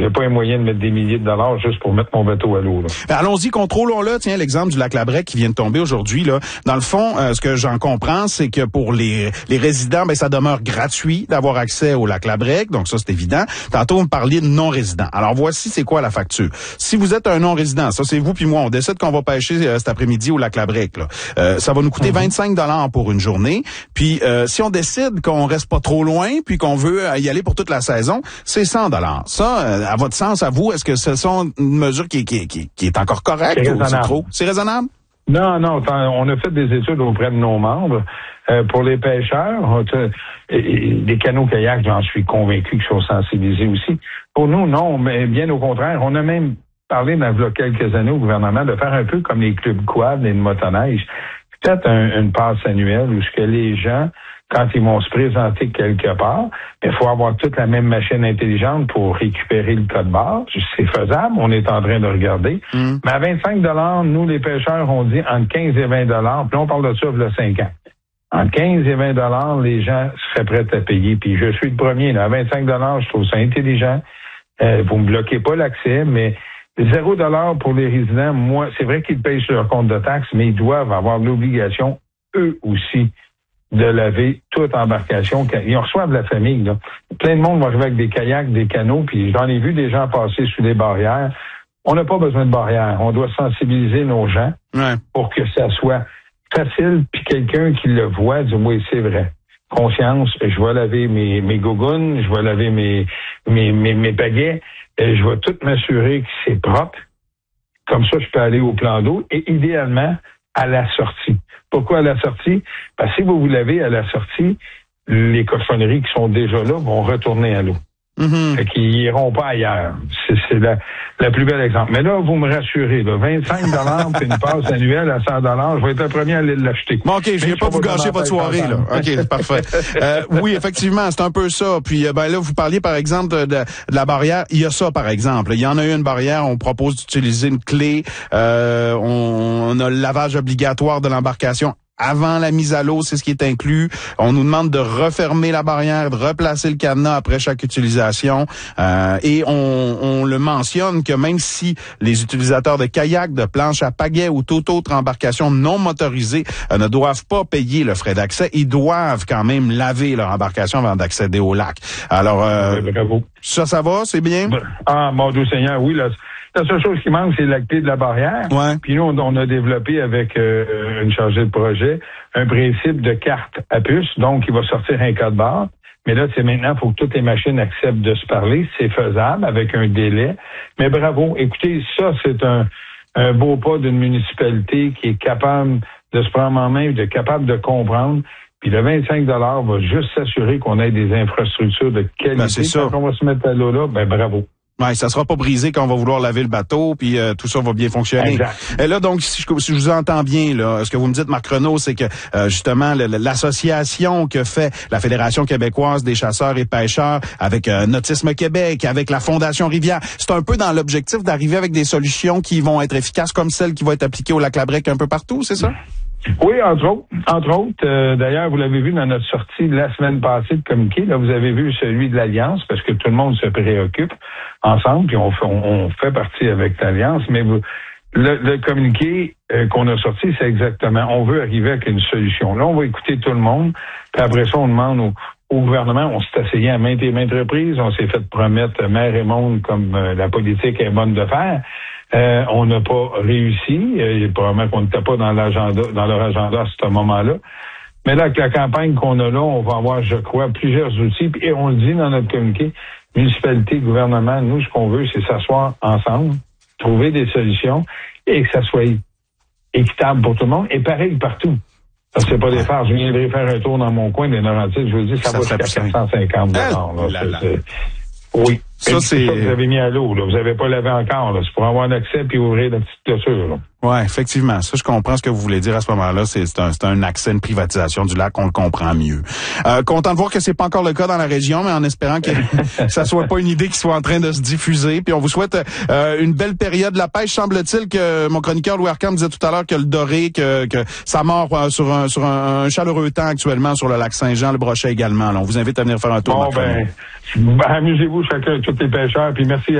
j'ai pas les moyens de mettre des milliers de dollars juste pour mettre mon bateau à l'eau. Ben, allons-y, contrôlons-le. Tiens, l'exemple du lac Labrec qui vient de tomber aujourd'hui. Là, dans le fond, ce que j'en comprends, c'est que pour les résidents, ben ça demeure gratuit d'avoir accès au lac Labrec. Donc ça, c'est évident. Tantôt, vous me parliez de non-résidents. Alors voici, c'est quoi la facture. Si vous êtes un non-résident, ça c'est vous puis moi, on décide qu'on va pêcher cet après-midi au lac Labrec. Là. Ça va nous coûter 25 $ pour une journée. Puis si on décide qu'on reste pas trop loin, puis qu'on veut y aller pour toute la saison, c'est 100 $. Ça, à votre sens, à vous, est-ce que ce sont une mesure qui est encore correcte ou c'est trop? C'est raisonnable? Non, on a fait des études auprès de nos membres. Pour les pêcheurs, les canots-kayaks, j'en suis convaincu qu'ils sont sensibilisés aussi. Pour nous, non, mais bien au contraire. On a même parlé, il y a quelques années au gouvernement, de faire un peu comme les clubs quad et de motoneige. Peut-être une passe annuelle où ce que les gens, quand ils vont se présenter quelque part, il faut avoir toute la même machine intelligente pour récupérer le code barre. C'est faisable, on est en train de regarder. Mais à 25 $, nous, les pêcheurs, on dit entre 15 et 20 $. Puis là, on parle de ça il y a 5 ans. Entre 15 et 20 $, les gens seraient prêts à payer. Puis je suis le premier. Là, à 25 $, je trouve ça intelligent. Vous me bloquez pas l'accès, mais 0 $ pour les résidents, moi, c'est vrai qu'ils payent sur leur compte de taxes, mais ils doivent avoir l'obligation, eux aussi, de laver toute embarcation. Ils reçoivent la famille. Là. Plein de monde va arriver avec des kayaks, des canots, puis j'en ai vu des gens passer sous des barrières. On n'a pas besoin de barrières. On doit sensibiliser nos gens pour que ça soit facile, puis quelqu'un qui le voit dit « Oui, c'est vrai. Conscience, je vais laver mes gougounes, je vais laver mes pagaies, je vais tout m'assurer que c'est propre. Comme ça, je peux aller au plan d'eau et idéalement, à la sortie. Pourquoi à la sortie? Parce que si vous vous lavez à la sortie, les cochonneries qui sont déjà là vont retourner à l'eau. Fait qu'ils iront pas ailleurs. C'est la plus belle exemple. Mais là, vous me rassurez, là, 25 $ puis une passe annuelle à 100 $, je vais être le premier à aller l'acheter. Bon, OK, je viens pas vous gâcher votre soirée, là. OK, c'est parfait. Oui, effectivement, c'est un peu ça. Puis, là, vous parliez, par exemple, de la barrière. Il y a ça, par exemple. Il y en a une barrière, on propose d'utiliser une clé. On a le lavage obligatoire de l'embarcation avant la mise à l'eau, c'est ce qui est inclus. On nous demande de refermer la barrière, de replacer le cadenas après chaque utilisation. Et on le mentionne que même si les utilisateurs de kayak, de planches à pagaie ou toute autre embarcation non motorisée ne doivent pas payer le frais d'accès, ils doivent quand même laver leur embarcation avant d'accéder au lac. Alors, bravo. Ça va? C'est bien? Ah, mon Dieu Seigneur, oui, là. La seule chose qui manque, c'est la clé de la barrière. Ouais. Puis nous, on a développé avec une chargée de projet un principe de carte à puce. Donc, il va sortir un code barre. Mais là, c'est maintenant, il faut que toutes les machines acceptent de se parler. C'est faisable avec un délai. Mais bravo. Écoutez, ça, c'est un beau pas d'une municipalité qui est capable de se prendre en main, capable de comprendre. Puis le 25 $ va juste s'assurer qu'on ait des infrastructures de qualité. Ben, c'est ça. Quand on va se mettre à l'eau là, ben bravo. Ouais, ça sera pas brisé quand on va vouloir laver le bateau, puis tout ça va bien fonctionner. Exact. Et là, donc, si je vous entends bien, là, ce que vous me dites, Marc Renaud, c'est que justement l'association que fait la Fédération québécoise des chasseurs et pêcheurs avec Nautisme Québec, avec la Fondation Rivière, c'est un peu dans l'objectif d'arriver avec des solutions qui vont être efficaces comme celles qui vont être appliquées au lac Labrec un peu partout, c'est ça? Oui, entre autres. D'ailleurs, vous l'avez vu dans notre sortie de la semaine passée de communiqué. Là, vous avez vu celui de l'Alliance, parce que tout le monde se préoccupe ensemble, puis on fait partie avec l'Alliance. Mais le communiqué qu'on a sorti, c'est exactement, on veut arriver avec une solution. Là, on va écouter tout le monde, puis après ça, on demande au gouvernement, on s'est essayé à maintes et maintes reprises, on s'est fait promettre mer et monde comme la politique est bonne de faire. On n'a pas réussi. Probablement qu'on n'était pas dans leur agenda à ce moment-là. Mais là, avec la campagne qu'on a là, on va avoir, je crois, plusieurs outils. Et on le dit dans notre communiqué, municipalité, gouvernement, nous, ce qu'on veut, c'est s'asseoir ensemble, trouver des solutions et que ça soit équitable pour tout le monde et pareil partout. Ça, c'est pas des farces. Je viendrai faire un tour dans mon coin des Laurentides. Je vous dis, ça va jusqu'à 450 $. Oui. Ça, c'est ça que vous avez mis à l'eau, là. Vous n'avez pas lavé encore, là. C'est pour avoir l'accès puis ouvrir la petite clôture, là. Ouais, effectivement. Ça, je comprends ce que vous voulez dire à ce moment-là. C'est un accès, une privatisation du lac, on le comprend mieux. Content de voir que c'est pas encore le cas dans la région, mais en espérant que ça soit pas une idée qui soit en train de se diffuser. Puis on vous souhaite une belle période de la pêche. Semble-t-il que mon chroniqueur Louis Arcand disait tout à l'heure que le doré, que ça mord sur un chaleureux temps actuellement sur le lac Saint-Jean, le Brochet également. Là, on vous invite à venir faire un tour. Bon, amusez-vous chacun, tous les pêcheurs, puis merci